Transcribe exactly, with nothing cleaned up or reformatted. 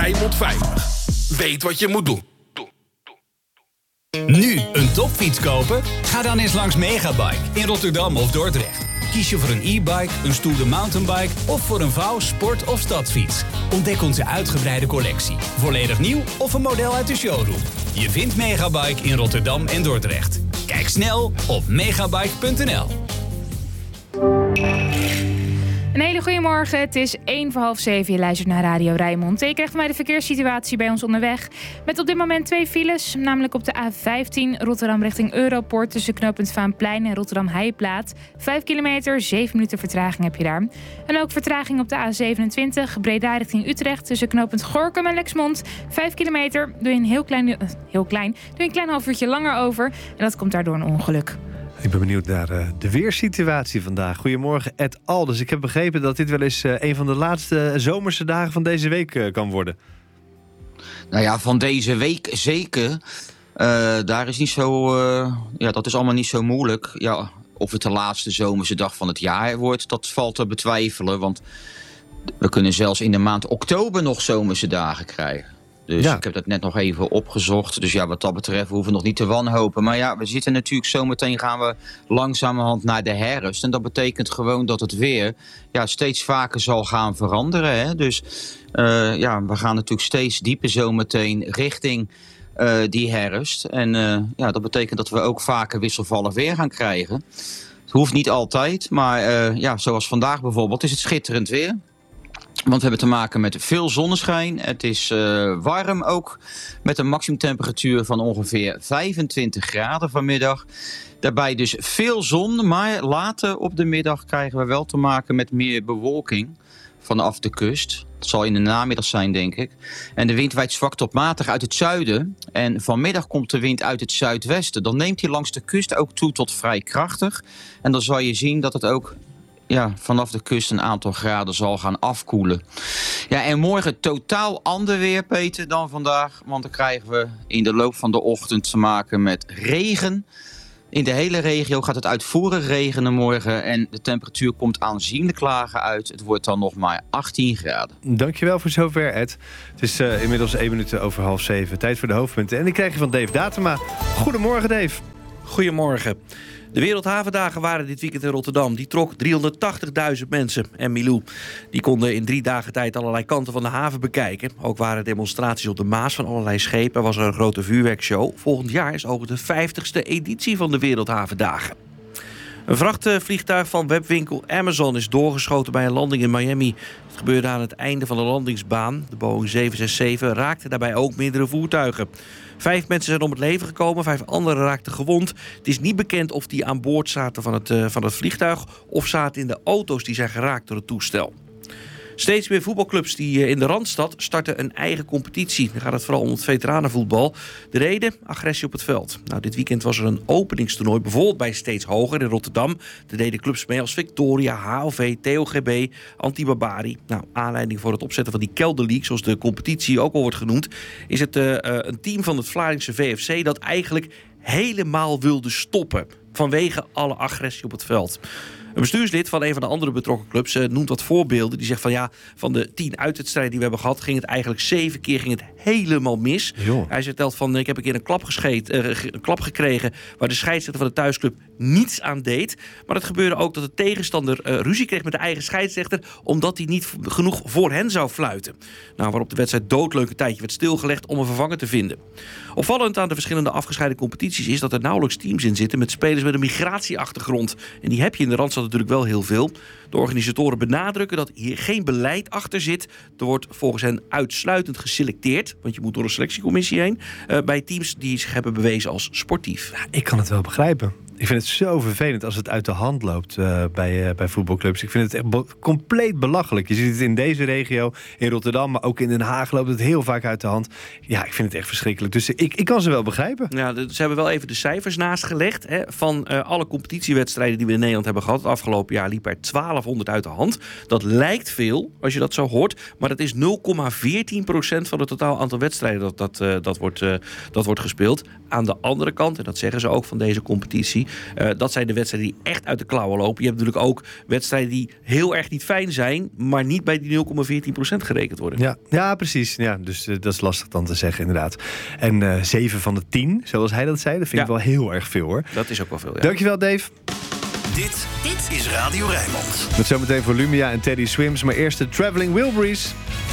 Rijnmond veilig. Weet wat je moet doen. Nu een topfiets kopen? Ga dan eens langs Megabike in Rotterdam of Dordrecht. Kies je voor een e-bike, een stoere mountainbike of voor een vouw, sport- of stadsfiets. Ontdek onze uitgebreide collectie. Volledig nieuw of een model uit de showroom. Je vindt Megabike in Rotterdam en Dordrecht. Kijk snel op megabike punt n l. Een hele goede morgen. Het is één voor half zeven. Je luistert naar Radio Rijnmond. Je krijgt van mij de verkeerssituatie bij ons onderweg. Met op dit moment twee files. Namelijk op de A vijftien Rotterdam richting Europoort. Tussen knooppunt Vaanplein en Rotterdam Heijplaat. Vijf kilometer, zeven minuten vertraging heb je daar. En ook vertraging op de A zevenentwintig Breda richting Utrecht. Tussen knooppunt Gorinchem en Lexmond. Vijf kilometer. Doe je een heel klein, uh, heel klein, doe je een klein half uurtje langer over. En dat komt daardoor een ongeluk. Ik ben benieuwd naar uh, de weersituatie vandaag. Goedemorgen, Ed Alders. Ik heb begrepen dat dit wel eens uh, een van de laatste zomerse dagen van deze week uh, kan worden. Nou ja, van deze week zeker. Uh, daar is niet zo, uh, ja, dat is allemaal niet zo moeilijk. Ja, of het de laatste zomerse dag van het jaar wordt, dat valt te betwijfelen. Want we kunnen zelfs in de maand oktober nog zomerse dagen krijgen. Dus ja. Ik heb dat net nog even opgezocht. Dus ja, wat dat betreft hoeven we nog niet te wanhopen. Maar ja, we zitten natuurlijk zometeen gaan we langzamerhand naar de herfst. En dat betekent gewoon dat het weer ja, steeds vaker zal gaan veranderen. Hè? Dus uh, ja, we gaan natuurlijk steeds dieper zometeen richting uh, die herfst. En uh, ja, dat betekent dat we ook vaker wisselvallig weer gaan krijgen. Het hoeft niet altijd, maar uh, ja, zoals vandaag bijvoorbeeld is het schitterend weer. Want we hebben te maken met veel zonneschijn. Het is uh, warm ook, met een maximumtemperatuur van ongeveer vijfentwintig graden vanmiddag. Daarbij dus veel zon, maar later op de middag krijgen we wel te maken met meer bewolking vanaf de kust. Dat zal in de namiddag zijn, denk ik. En de wind waait zwak tot matig uit het zuiden. En vanmiddag komt de wind uit het zuidwesten. Dan neemt hij langs de kust ook toe tot vrij krachtig. En dan zal je zien dat het ook ja, vanaf de kust een aantal graden zal gaan afkoelen. Ja, en morgen totaal ander weer, Peter, dan vandaag. Want dan krijgen we in de loop van de ochtend te maken met regen. In de hele regio gaat het uitvoerig regenen morgen. En de temperatuur komt aanzienlijk lager uit. Het wordt dan nog maar achttien graden. Dankjewel voor zover, Ed. Het is uh, inmiddels één minuut over half zeven. Tijd voor de hoofdpunten. En die krijg je van Dave Datema. Goedemorgen, Dave. Goedemorgen. De Wereldhavendagen waren dit weekend in Rotterdam. Die trok driehonderdtachtigduizend mensen. En Milou, die konden in drie dagen tijd allerlei kanten van de haven bekijken. Ook waren demonstraties op de Maas van allerlei schepen. Er was er een grote vuurwerkshow. Volgend jaar is ook de vijftigste editie van de Wereldhavendagen. Een vrachtvliegtuig van webwinkel Amazon is doorgeschoten bij een landing in Miami. Het gebeurde aan het einde van de landingsbaan. De Boeing zeven zes zeven raakte daarbij ook meerdere voertuigen. Vijf mensen zijn om het leven gekomen, vijf anderen raakten gewond. Het is niet bekend of die aan boord zaten van het, uh, van het vliegtuig of zaten in de auto's die zijn geraakt door het toestel. Steeds meer voetbalclubs die in de Randstad starten een eigen competitie. Dan gaat het vooral om het veteranenvoetbal. De reden? Agressie op het veld. Nou, dit weekend was er een openingstoernooi, bijvoorbeeld bij Steeds Hoger in Rotterdam. Daar deden clubs mee als Victoria, H O V, T O G B, Antibarbari. Nou, aanleiding voor het opzetten van die Kelder League, zoals de competitie ook al wordt genoemd, is het uh, een team van het Vlaardingse V F C dat eigenlijk helemaal wilde stoppen vanwege alle agressie op het veld. Een bestuurslid van een van de andere betrokken clubs uh, noemt wat voorbeelden. Die zegt van ja, van de tien uitwedstrijden die we hebben gehad, ging het eigenlijk zeven keer ging het helemaal mis. Jo. Hij vertelt van ik heb een keer een klap, gescheed, uh, een klap gekregen waar de scheidsrechter van de thuisclub niets aan deed. Maar het gebeurde ook dat de tegenstander uh, ruzie kreeg met de eigen scheidsrechter omdat hij niet genoeg voor hen zou fluiten. Nou, waarop de wedstrijd doodleuk een tijdje werd stilgelegd om een vervanger te vinden. Opvallend aan de verschillende afgescheiden competities is dat er nauwelijks teams in zitten met spelers met een migratieachtergrond. En die heb je in de Randstad natuurlijk wel heel veel. De organisatoren benadrukken dat hier geen beleid achter zit. Er wordt volgens hen uitsluitend geselecteerd, want je moet door een selectiecommissie heen, uh, bij teams die zich hebben bewezen als sportief. Ja, ik kan het wel begrijpen. Ik vind het zo vervelend als het uit de hand loopt uh, bij, uh, bij voetbalclubs. Ik vind het echt be- compleet belachelijk. Je ziet het in deze regio, in Rotterdam, maar ook in Den Haag loopt het heel vaak uit de hand. Ja, ik vind het echt verschrikkelijk. Dus ik, ik kan ze wel begrijpen. Ja, de, ze hebben wel even de cijfers naast gelegd. Hè, van uh, alle competitiewedstrijden die we in Nederland hebben gehad. Het afgelopen jaar liep er twaalfhonderd uit de hand. Dat lijkt veel, als je dat zo hoort. Maar dat is nul komma veertien procent van het totaal aantal wedstrijden dat, dat, uh, dat, wordt, uh, dat wordt gespeeld. Aan de andere kant, en dat zeggen ze ook van deze competitie, Uh, dat zijn de wedstrijden die echt uit de klauwen lopen. Je hebt natuurlijk ook wedstrijden die heel erg niet fijn zijn, maar niet bij die nul komma veertien procent gerekend worden. Ja, ja precies. Ja, dus uh, dat is lastig dan te zeggen, inderdaad. En uh, zeven van de tien, zoals hij dat zei, dat vind ja. ik wel heel erg veel, hoor. Dat is ook wel veel, ja. Dankjewel, Dave. Dit, dit is Radio Rijnmond. Met zometeen Volumia en Teddy Swims, maar eerst de Traveling Wilburys.